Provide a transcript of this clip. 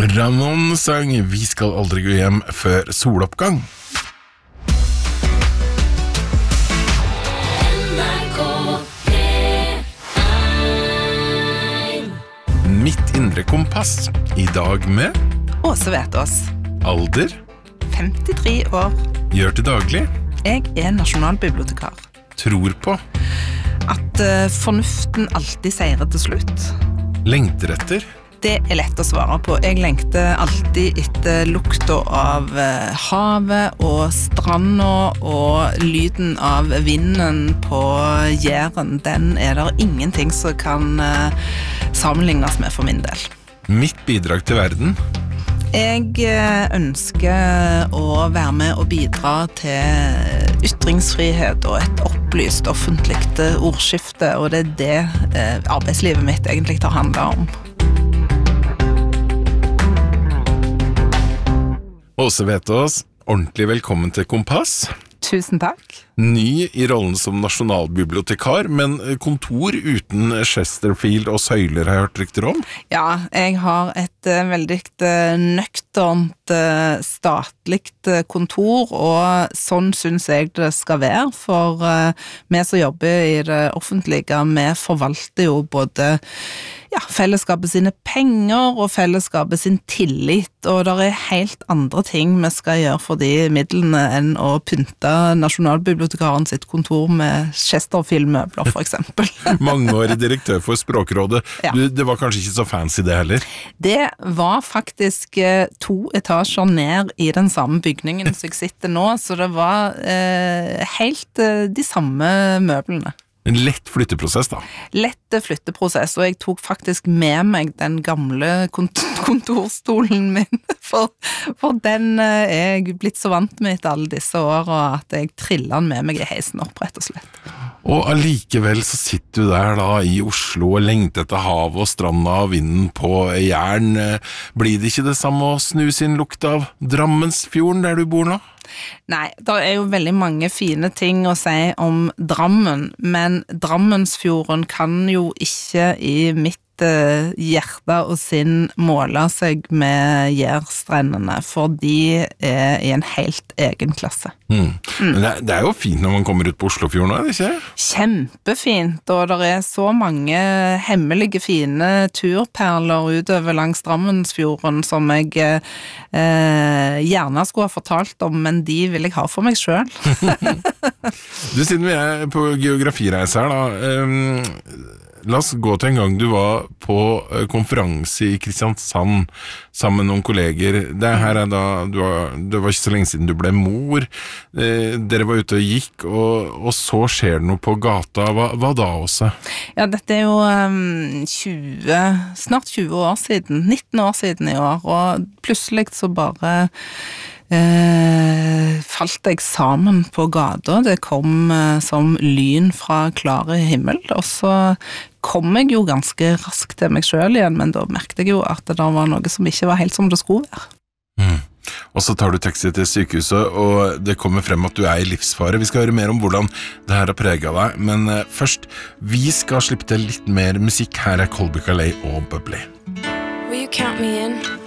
Ramón sang «Vi skal aldri gå hjem før soloppgang». Mitt indre kompass, i dag med Åse Vetås, alder, 53 år. gjør til daglig, Jeg nasjonalbibliotekar. tror på, At fornuften alltid seirer til slutt. lengter etter, Det lett å svare på. Jeg lengter alltid etter lukta av havet og stranda og lyden av vinden på Jæren. Den der ingenting som kan sammenlignes med for min del. mitt bidrag til verden, Jeg ønsker å være med og bidra til ytringsfrihet og et opplyst offentlig ordskifte, og det det arbeidslivet mitt egentlig tar handla om. Åse Vetås, ordentlig velkommen til Kompass. Tusen takk. Ny i rollen som nasjonalbibliotekar, men kontor uten Chesterfield og søyler har jeg hørt rykter om. Ja, jeg har et veldig nøkternt statlig kontor, og sånn synes jeg det skal være, for vi som jobber i det offentlige, vi forvalter jo både fellesskapet sine penger og fellesskapet sin tillit, og det er helt andre ting vi skal gjøre for de midlene enn å pynte nasjonalbibliotekaren sitt kontor med Chesterfield-møbler, for eksempel. Mangeårig direktør for Språkrådet. Ja. Det var kanskje ikke så fancy det heller? Det var faktisk 2 etasjer ned i den samme bygningen som jeg sitter nå, så det var helt de samme møblene. En lett flytteprosess da. Lett flytteprosess, og jeg tok faktisk med meg den gamle kontorstolen min, for den er jeg blitt så vant med etter alle disse årene, at jeg trillet den med meg i heisen opp, rett og slett. Og allikevel så sitter du der da i Oslo og lengter etter havet og stranda og vinden på Jæren. Blir det ikke det samme å snuse inn lukt av Drammensfjorden der du bor nå? Nei, det er jo veldig mange fine ting å si om Drammen, men Drammensfjorden kan jo ikke i mitt hjerte og sinn måle seg med Jærstrendene, for de er i en helt egen klasse. Men det er jo fint når man kommer ut på Oslofjorden, er det ikke? Kjempefint, og det er så mange hemmelige fine turperler utover langs Drammensfjorden som jeg gjerne skulle ha fortalt om, men de vil jeg ha for meg selv. Du, siden vi er på geografireise her da, la oss gå til en gang du var på konferanse i Kristiansand sammen med noen kolleger. Det her er da, det var ikke så lenge siden du ble mor. Dere var ute og gikk, og så skjer det noe på gata. Hva da også? Ja, dette er jo snart 20 år siden, 19 år siden i år, og plutselig så bare falt jeg sammen på gata. Det kom som lyn fra klare himmel, og så kom jeg jo ganske raskt til meg selv igjen, men da merkte jeg jo at det var noe som ikke var helt som det skulle være. Og så tar du taxi til sykehuset, og det kommer frem at du er i livsfare. Vi skal høre mer om hvordan det her har preget deg, men først, vi skal slippe til litt mer musikk. Her er Colby Calais og Bubbly. Will you count me in?